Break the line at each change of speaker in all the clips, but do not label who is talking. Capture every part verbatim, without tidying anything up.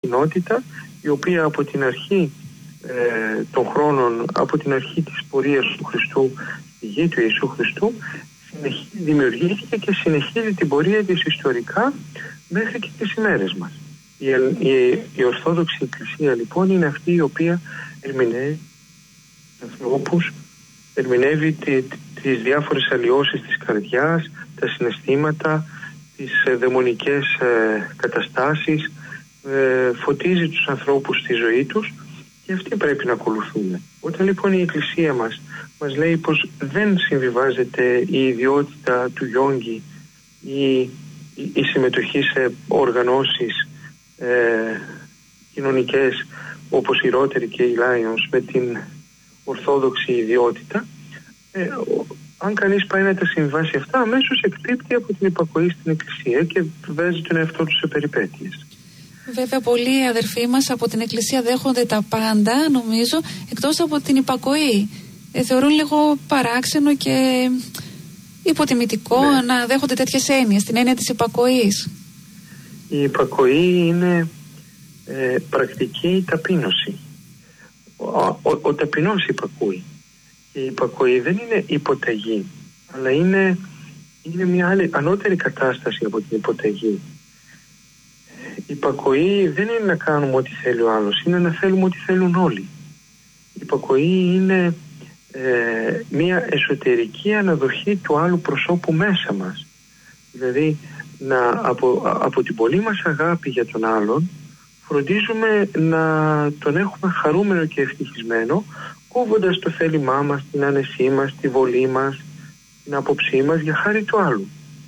κοινότητα η οποία από την αρχή ε, των χρόνων, από την αρχή της πορείας του Χριστού, στη γη του Ιησού Χριστού, δημιουργήθηκε και συνεχίζει την πορεία της ιστορικά μέχρι και τις ημέρες μας. Η, η, η Ορθόδοξη Εκκλησία λοιπόν είναι αυτή η οποία ερμηνεύει ανθρώπους, ερμηνεύει τη, τις διάφορες αλλοιώσεις της καρδιάς, τα συναισθήματα, τις ε, δαιμονικές ε, καταστάσεις, ε, φωτίζει τους ανθρώπους στη ζωή τους και αυτή πρέπει να ακολουθούμε. Όταν λοιπόν η Εκκλησία μας μας λέει πως δεν συμβιβάζεται η ιδιότητα του γιόγκι ή η, η συμμετοχή σε οργανώσεις ε, κοινωνικές όπως η Ρότερη και η Lions με την ορθόδοξη ιδιότητα, ε, αν κανείς πάει να τα συμβάσει αυτά, αμέσως εκπίπτει από την υπακοή στην Εκκλησία και βάζει τον εαυτό του σε περιπέτειες.
Βέβαια πολλοί αδερφοί μας από την Εκκλησία δέχονται τα πάντα, νομίζω, εκτός από την υπακοή. Ε, θεωρούν λίγο παράξενο και υποτιμητικό ναι. να δέχονται τέτοιες έννοιες, την έννοια της υπακοής.
Η υπακοή είναι ε, πρακτική ταπείνωση. Ο, ο, ο ταπεινός υπακούει. Και η υπακοή δεν είναι υποταγή, αλλά είναι, είναι μια άλλη ανώτερη κατάσταση από την υποταγή. Η υπακοή δεν είναι να κάνουμε ό,τι θέλει ο άλλος, είναι να θέλουμε ό,τι θέλουν όλοι. Η υπακοή είναι ε, μια εσωτερική αναδοχή του άλλου προσώπου μέσα μας. Δηλαδή να, από, από την πολύ μας αγάπη για τον άλλον φροντίζουμε να τον έχουμε χαρούμενο και ευτυχισμένο, κόβοντας το θέλημά μας, την άνεσή μας, τη βολή μας, την άποψή μας για χάρη του άλλου.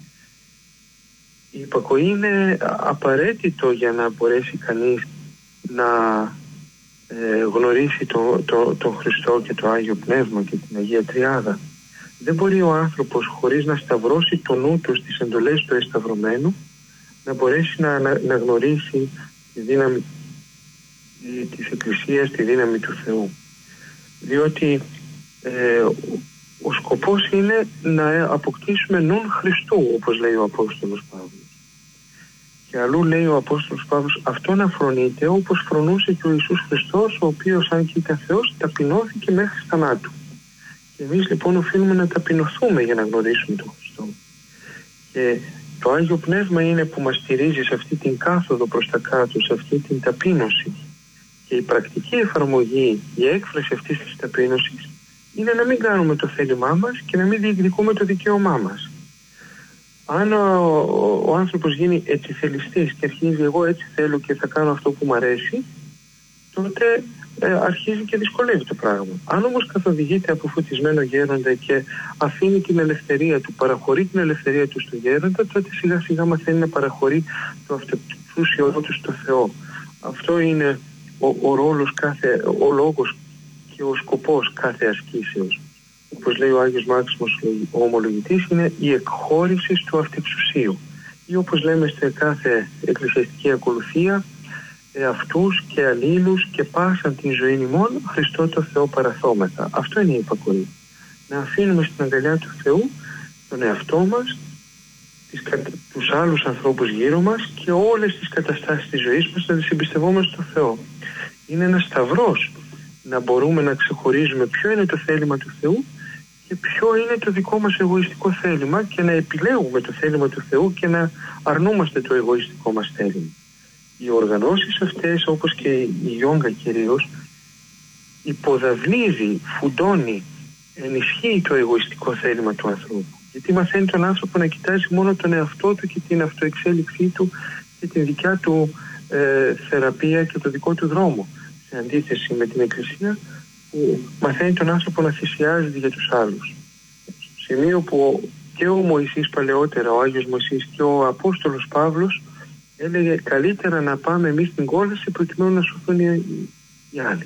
Η υπακοή είναι απαραίτητο για να μπορέσει κανείς να ε, γνωρίσει τον το, το Χριστό και το Άγιο Πνεύμα και την Αγία Τριάδα. Δεν μπορεί ο άνθρωπος χωρίς να σταυρώσει το νου του στις εντολές του εσταυρωμένου να μπορέσει να, να, να γνωρίσει τη δύναμη της Εκκλησίας, τη δύναμη του Θεού. Διότι ε, ο σκοπός είναι να αποκτήσουμε νουν Χριστού, όπως λέει ο Απόστολος Παύλος. Και αλλού λέει ο Απόστολος Παύλος, αυτό να φρονείται όπως φρονούσε και ο Ιησούς Χριστός, ο οποίος αν και ήταν Θεός ταπεινώθηκε μέχρι θανάτου. Και εμείς λοιπόν οφείλουμε να ταπεινωθούμε για να γνωρίσουμε τον Χριστό. Και το Άγιο Πνεύμα είναι που μας στηρίζει σε αυτή την κάθοδο προς τα κάτω, σε αυτή την ταπείνωση. Και η πρακτική εφαρμογή, η έκφραση αυτής της ταπείνωσης είναι να μην κάνουμε το θέλημά μας και να μην διεκδικούμε το δικαίωμά μας. Αν ο, ο, ο άνθρωπος γίνει ετσιθελιστής και αρχίζει εγώ έτσι θέλω και θα κάνω αυτό που μου αρέσει, τότε ε, αρχίζει και δυσκολεύει το πράγμα. Αν όμως καθοδηγείται από φωτισμένο γέροντα και αφήνει την ελευθερία του, παραχωρεί την ελευθερία του στο γέροντα, τότε σιγά σιγά μαθαίνει να παραχωρεί το αυτοεξουσιό του στο Θεό. Αυτό είναι ο, ο ρόλος κάθε, ο λόγος και ο σκοπός κάθε ασκήσεως. Όπως λέει ο Άγιος Μάξιμος ο ομολογητής, είναι η εκχώρηση του αυτεξουσίου. Ή όπως λέμε σε κάθε εκκλησιαστική ακολουθία, αυτούς και αλλήλους και πάσαν την ζωή ημών Χριστό το Θεό παραθόμεθα. Αυτό είναι η υπακοή. Να αφήνουμε στην αγκαλιά του Θεού τον εαυτό μας, τις, τους άλλους ανθρώπους γύρω μας και όλες τις καταστάσεις της ζωής μας να τις εμπιστευόμαστε στον Θεό. Είναι ένα σταυρός να μπορούμε να ξεχωρίζουμε ποιο είναι το θέλημα του Θεού και ποιο είναι το δικό μας εγωιστικό θέλημα και να επιλέγουμε το θέλημα του Θεού και να αρνούμαστε το εγωιστικό μας θέλημα. Οι οργανώσεις αυτές, όπως και η γιόγκα κυρίως, υποδαβλίζει, φουντώνει, ενισχύει το εγωιστικό θέλημα του ανθρώπου. Γιατί μαθαίνει τον άνθρωπο να κοιτάζει μόνο τον εαυτό του και την αυτοεξέλιξή του και την δικιά του ε, θεραπεία και το δικό του δρόμο. Σε αντίθεση με την Εκκλησία που μαθαίνει τον άνθρωπο να θυσιάζεται για τους άλλους. Σημείο που και ο Μωυσής παλαιότερα, ο Άγιος Μωυσής και ο Απόστολος Παύλος έλεγε καλύτερα να πάμε εμείς στην κόλαση προκειμένου να σωθούν οι, οι άλλοι.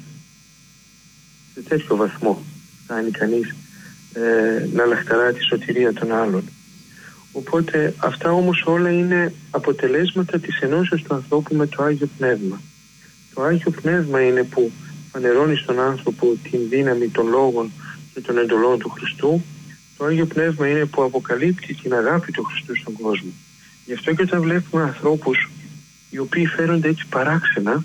Σε τέτοιο βαθμό κάνει κανείς ε, να λαχταρά τη σωτηρία των άλλων. Οπότε αυτά όμως όλα είναι αποτελέσματα της ενώσεως του ανθρώπου με το Άγιο Πνεύμα. Το Άγιο Πνεύμα είναι που φανερώνει στον άνθρωπο την δύναμη των λόγων και των εντολών του Χριστού. Το Άγιο Πνεύμα είναι που αποκαλύπτει την αγάπη του Χριστού στον κόσμο. Γι' αυτό και όταν βλέπουμε ανθρώπους οι οποίοι φέρονται έτσι παράξενα,